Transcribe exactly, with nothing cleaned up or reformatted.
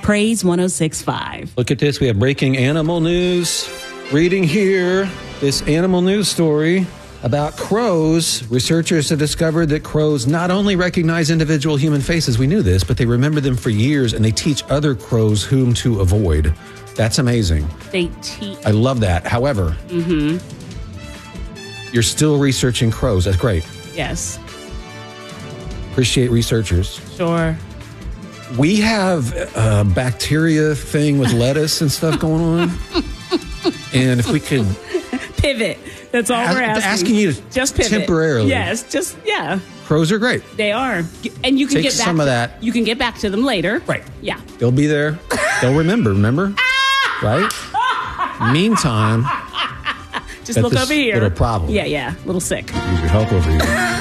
Praise one oh six point five. Look at this. We have breaking animal news. Reading here, this animal news story about crows. Researchers have discovered that crows not only recognize individual human faces, we knew this, but they remember them for years, and they teach other crows whom to avoid. That's amazing. They teach. I love that. However, Mm-hmm. you're still researching crows. That's great. Yes. Appreciate researchers. Sure. We have a bacteria thing with lettuce and stuff going on. And if we could... Pivot. That's all Ask, we're asking. asking you to just pivot. temporarily. Yes, just, yeah. Crows are great. They are. And you can Take get back some to, of that. You can get back to them later. Right. Yeah. They'll be there. They'll remember, remember? Right? Meantime... Just Got look this over here. little problem. Yeah, yeah. Little sick. Use your help over here.